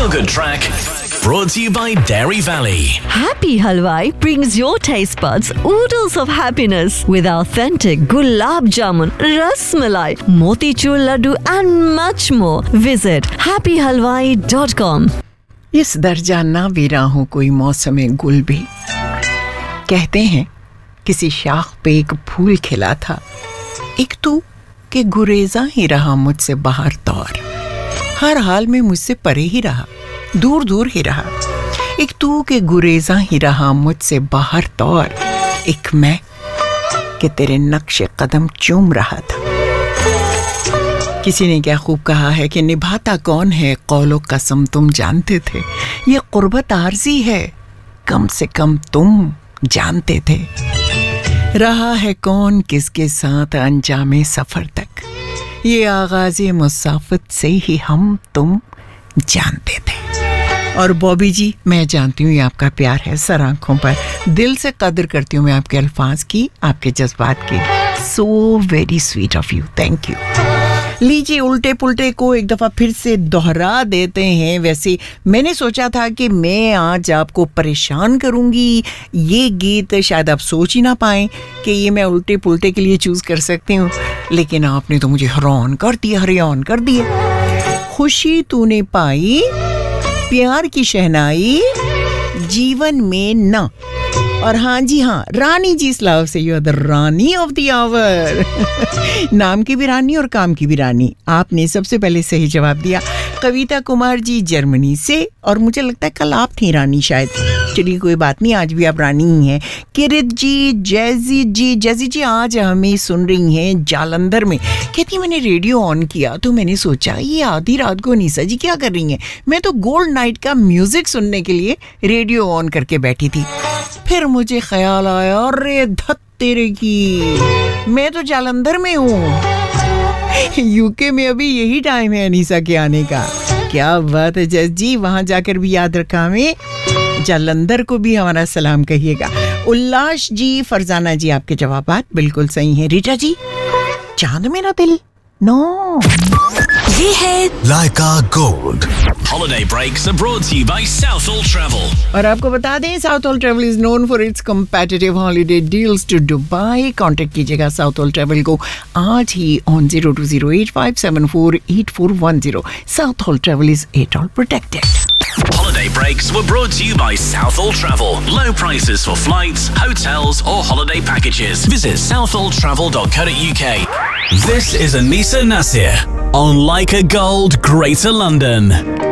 feel-good track brought to you by Dairy Valley. Happy Halwai brings your taste buds oodles of happiness with authentic gulab jamun, ras malai, motichur laddu and much more. Visit happyhalwai.com. इस दर्जा ना वीरा हूँ कोई मौसमे गुल भी। कहते हैं किसी शाख पे एक फूल खिला था, एक तू के गुरेजा ही रहा मुझसे बाहर तौर, हर हाल में मुझसे परे ही रहा, दूर दूर ही रहा। एक तू के गुरेजा ही रहा मुझसे बाहर तौर, एक मैं कि तेरे नक्शे कदम चूम रहा था। किसी ने क्या खूब कहा है कि निभाता कौन है कौलो कसम तुम जानते थे, ये कुर्बत आरजी है कम से कम तुम जानते थे। रहा है कौन किसके साथ अंजामे सफर तक, ये आगाज़े मुसाफत से ही हम तुम जानते थे। और बॉबी जी, मैं जानती हूँ ये आपका प्यार है सर आंखों पर, दिल से कदर करती हूँ मैं आपके अल्फाज की, आपके जज्बात की। So very sweet of you, thank you. लीजिए उल्टे पुल्टे को एक दफ़ा फिर से दोहरा देते हैं। वैसे मैंने सोचा था कि मैं आज आपको परेशान करूंगी, ये गीत शायद आप सोच ही ना पाएं कि ये मैं उल्टे पुल्टे के लिए चूज़ कर सकती हूँ, लेकिन आपने तो मुझे हैरान कर दिया। खुशी तूने पाई प्यार की शहनाई जीवन में ना, और हाँ जी हाँ, रानी जी इस्लाम से, you are the Rani of the our. नाम की भी रानी और काम की भी रानी। आपने सबसे पहले सही जवाब दिया। कविता कुमार जी जर्मनी से, और मुझे लगता है कल आप थी रानी शायद। चलिए कोई बात नहीं, आज भी आप रानी ही हैं। किरित जी, जैजी जी आज हमें सुन रही हैं जालंधर में। कहती मैंने रेडियो ऑन किया तो मैंने सोचा ये आधी रात को निशा जी क्या कर रही हैं, मैं तो गोल्ड नाइट का म्यूजिक सुनने के लिए रेडियो ऑन करके बैठी थी। फिर मुझे ख्याल आया, अरे धत तेरे की, मैं तो जालंधर में हूँ। यूके में अभी यही टाइम है अनीसा के आने का। क्या बात है जैस जी, वहां जाकर भी याद रखा हमें, जालंधर को भी हमारा सलाम कहिएगा। उल्लास जी, फरजाना जी, आपके जवाबात बिल्कुल सही हैं। रीटा जी, चांद मेरा दिल नो, ये है Laika Gold. Holiday breaks are brought to you by Southall Travel. और आपको बता दें Southall Travel is known for its competitive holiday deals to Dubai. Contact कीजिएगा Southall Travel को आज ही on 0208574841. Southall Travel is ATOL protected. Holiday breaks were brought to you by Southall Travel. Low prices for flights, hotels or holiday packages. Visit southalltravel.co.uk. This is Anisa Nasir on Laika Gold, Greater London.